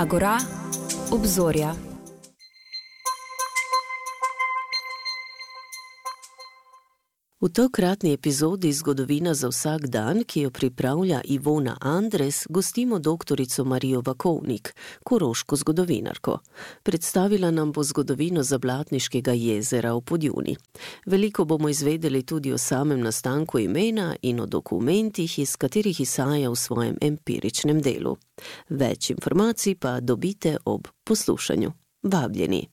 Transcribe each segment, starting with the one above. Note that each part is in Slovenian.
Agora, obzorja. V tokratni epizodi Zgodovina za vsak dan, ki jo pripravlja Ivona Andres, gostimo doktorico Marijo Vakovnik, koroško zgodovinarko. Predstavila nam bo zgodovino Zablatniškega jezera v Podjuni. Veliko bomo izvedeli tudi o samem nastanku imena in o dokumentih, iz katerih izhaja v svojem empiričnem delu. Več informacij pa dobite ob poslušanju. Vabljeni.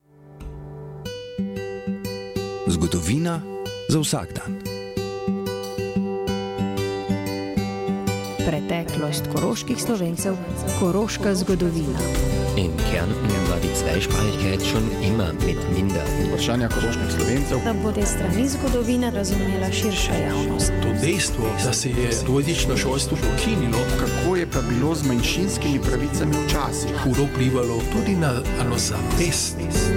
Zgodovina za vsak dan. Preteklost koroških Slovencev, koroška zgodovina. In Kärnten war die Zweisprachigkeit schon immer mit minder. Vprašanja koroških Slovencev. Da bo te strani zgodovine razumela širša javnost. To dejstvo, da se je dvojezično šolstvo ukinilo, Kako je pa bilo z manjšinskimi pravicami včasih? hudo vplivalo tudi na samozavest.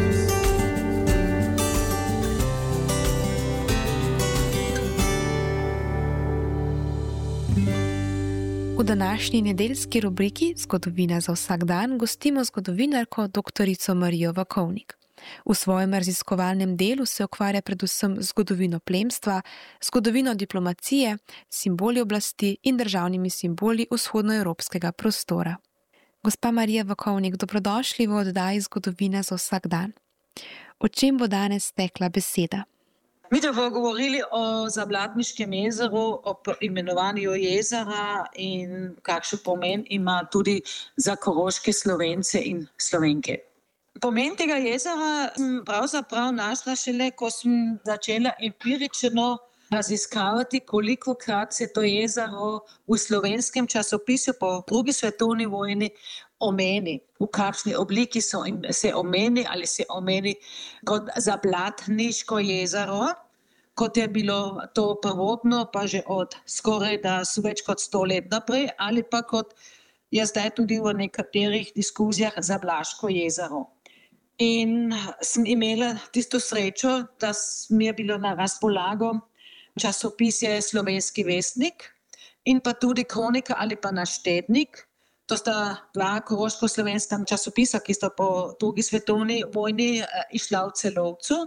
V današnji nedeljski rubriki Zgodovina za vsak dan gostimo zgodovinarko doktorico Marijo Vakovnik. V svojem raziskovalnem delu se ukvarja predvsem z zgodovino plemstva, zgodovino diplomacije, simboli oblasti in državnimi simboli vzhodnoevropskega prostora. Gospa Marija Vakovnik, dobrodošli v oddaji Zgodovina za vsak dan. O čem bo danes tekla beseda? Mi bomo govorili o Zablatniškem jezeru, o imenovanju jezera in kakšen pomen ima tudi za koroške Slovence in Slovenke. Pomen tega jezera sem pravzaprav našla šele, ko sem začela empirično raziskavati, kolikokrat se to jezero v slovenskem časopisu po drugi svetovni vojni omeni, v kakšni obliki se omeni ali se omeni kot Zablatniško jezero, kot je bilo to prvotno, pa že od skoraj da več kot 100 let naprej, ali pa kot je zdaj tudi v nekaterih diskuzijah Zablaško jezero. In sem imela tisto srečo, da mi je bilo na razpolago časopis je Slovenski vestnik in pa tudi Kronika ali pa Naš tednik. To sta dva koroško-slovenska časopisa, ki sta po drugi svetovni vojni išla v Celovcu.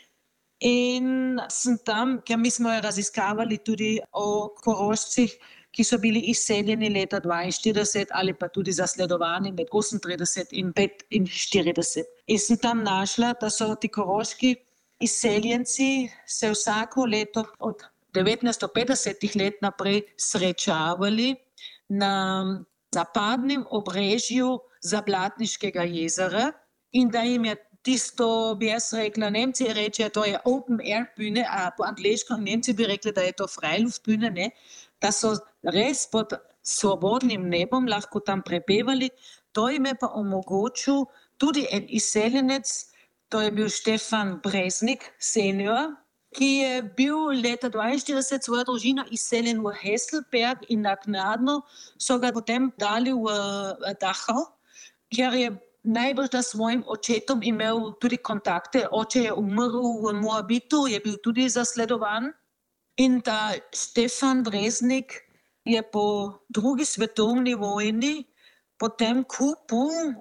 In sem tam, ker mi smo raziskavali tudi o Korošcih, ki so bili izseljeni leta 1942 ali pa tudi zasledovani med 1938 in 1945. In sem tam našla, da so ti koroški izseljenci se vsako leto od 1950 let naprej srečavali na zapadnem obrežju Zablatniškega jezera in da jim je tisto, bi jaz rekla, Nemci reče, to je open air bühne, a po angleško Nemci bi rekli, da je to Freiluftbühne, ne? Da so res pod svobodnim nebom lahko tam prepevali. To jim je pa omogočil tudi en izseljenec, to je bil Štefan Breznik, senior, ki je bil leta 1942 svojo družino izseljen v Hesselberg in naknadno so ga potem dali v Dachau, ker je najbrž da svojim očetom imel tudi kontakte. Oče je umrl v Moabitu, je bil tudi zasledovan. In ta Štefan Breznik je po drugi svetovni vojni potem kupil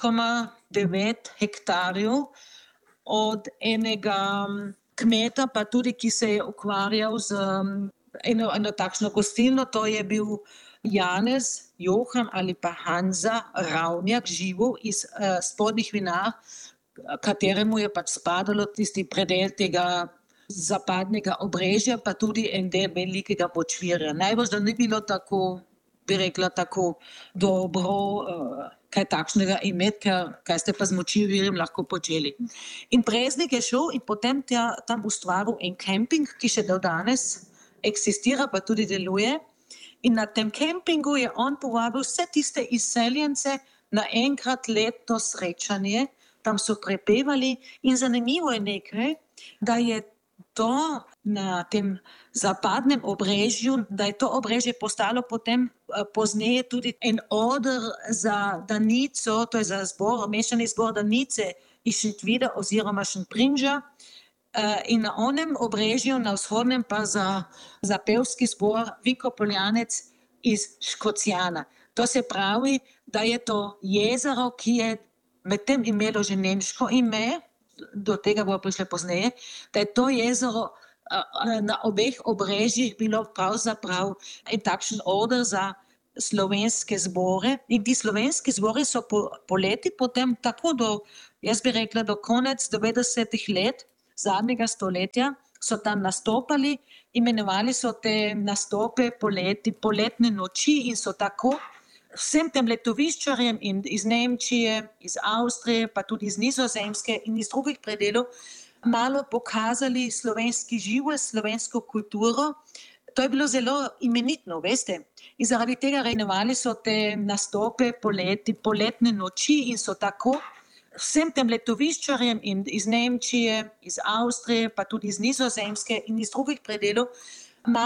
8,9 hektarjev od enega kmeta, pa tudi, ki se je ukvarjal z eno takšno gostilno, to je bil Janez, Johan ali pa Hanza Ravnjak, živel iz Spodnjih Vinar, kateremu je pač spadalo tisti predel tega zapadnega obrežja, pa tudi en del velikega Počvirja. Najbolj, da ni bilo tako, bi rekla, tako dobro kaj takšnega imeti, kaj ste pa z Močvirjem lahko počeli. In Breznik je šel in potem tam ustvaril en kemping, ki še do danes eksistira, pa tudi deluje. In na tem kempingu je on povabil vse tiste izseljence na enkrat letno srečanje. Tam so prepevali in zanimivo je nekaj, da je to na tem zapadnem obrežju, da je to obrežje postalo potem pozneje tudi en oder za Danico, to je za zbor, mešani zbor Danice iz Šentvida oziroma Šentprinža. In na onem obrežju, na vzhodnem pa za pevski zbor Vinko Poljanec iz Škocjana. To se pravi, da je to jezero, ki je medtem imelo že nemško ime, do tega bo prišlo pozneje, da je to jezero na obeh obrežjih bilo pravzaprav en takšen oder za slovenske zbore. In ti slovenski zbori so poleti potem tako jaz bi rekla, do konec 90-ih let zadnjega stoletja so tam nastopali, imenovali so te nastope poleti, poletne noči in so tako vsem tem letoviščarjem iz Nemčije, iz Avstrije, pa tudi iz Nizozemske in iz drugih predelov malo pokazali slovenski živost, slovensko kulturo. To je bilo zelo imenitno, veste. In zaradi tega imenovali so te nastope poleti, poletne noči in so tako vsem tem letoviščarjem iz Nemčije, iz Avstrije, pa tudi iz Nizozemske in iz drugih predelov